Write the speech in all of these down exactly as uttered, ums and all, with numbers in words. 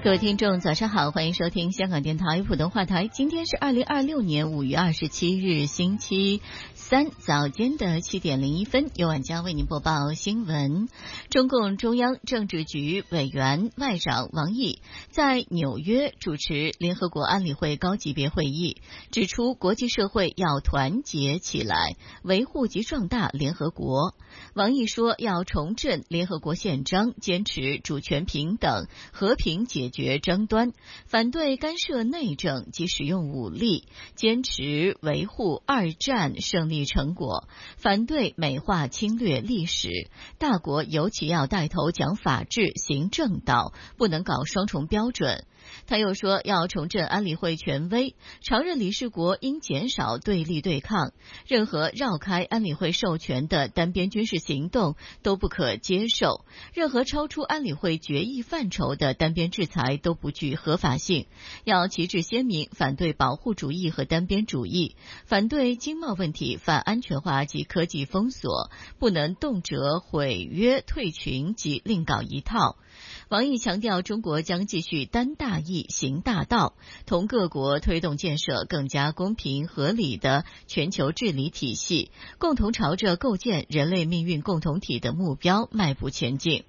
各位听众早上好，欢迎收听香港电台普通话台。今天是二零二六年五月二十七日星期三早间的七点零一分，由晚佳为您播报新闻。中共中央政治局委员外长王毅在纽约主持联合国安理会高级别会议，指出国际社会要团结起来，维护及壮大联合国。王毅说，要重振联合国宪章，坚持主权平等、和平解决争端，反对干涉内政及使用武力，坚持维护二战胜利成果，反对美化侵略历史。大国尤其要带头讲法治、行正道，不能搞双重标准。他又说，要重振安理会权威，常任理事国应减少对立对抗，任何绕开安理会授权的单边军事行动都不可接受，任何超出安理会决议范畴的单边制裁都不具合法性。要旗帜鲜明反对保护主义和单边主义，反对经贸问题反安全化及科技封锁，不能动辄毁约退群及另搞一套。王毅强调，中国将继续担大义、行大道，同各国推动建设更加公平合理的全球治理体系，共同朝着构建人类命运共同体的目标迈步前进。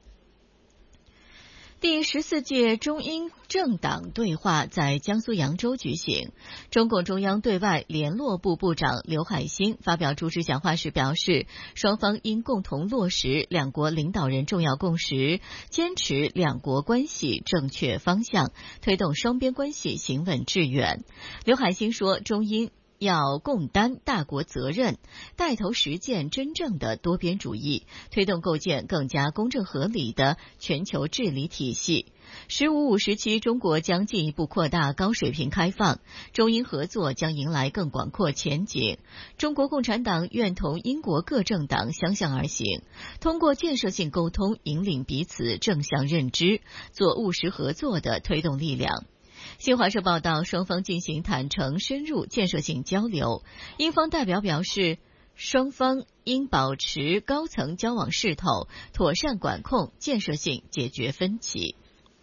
第十四届中英政党对话在江苏扬州举行，中共中央对外联络部部长刘海兴发表主旨讲话时表示，双方应共同落实两国领导人重要共识，坚持两国关系正确方向，推动双边关系行稳致远。刘海兴说，中英要共担大国责任，带头实践真正的多边主义，推动构建更加公正合理的全球治理体系。十五五时期，中国将进一步扩大高水平开放，中英合作将迎来更广阔前景。中国共产党愿同英国各政党相向而行，通过建设性沟通引领彼此正向认知，做务实合作的推动力量。新华社报道，双方进行坦诚深入建设性交流，英方代表表示，双方应保持高层交往势头，妥善管控，建设性解决分歧。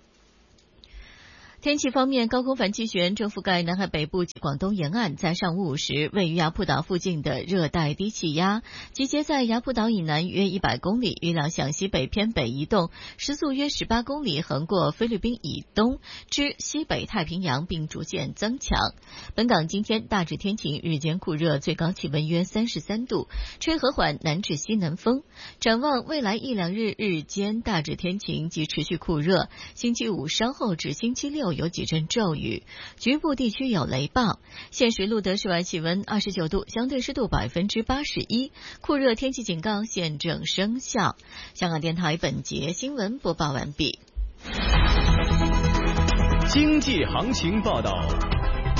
天气方面，高空反气旋正覆盖南海北部及广东沿岸，在上午五时，位于雅浦岛附近的热带低气压集结在雅浦岛以南约一百公里，预料向西北偏北移动，时速约十八公里，横过菲律宾以东至西北太平洋，并逐渐增强。本港今天大致天晴，日间酷热，最高气温约三十三度，吹和缓南至西南风。展望未来一两日，日间大致天晴及持续酷热，星期五稍后至星期六有几阵骤雨，局部地区有雷暴。现时录得室外气温二十九度，相对湿度百分之八十一，酷热天气警告现正生效。香港电台本节新闻播报完毕。 经济行情报道。